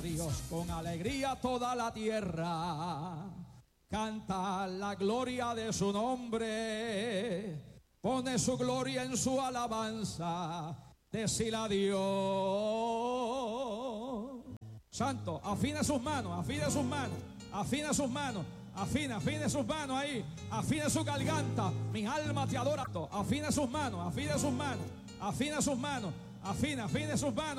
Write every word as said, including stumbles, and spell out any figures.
Dios con alegría toda la tierra. Canta la gloria de su nombre. Pone su gloria en su alabanza. Decir a Dios. Santo, afina sus manos, afina sus manos, afina sus manos, afina, afina sus manos ahí, afina su garganta. Mi alma te adora. Afina sus manos, afina sus manos, afina sus manos, afina, afina sus manos.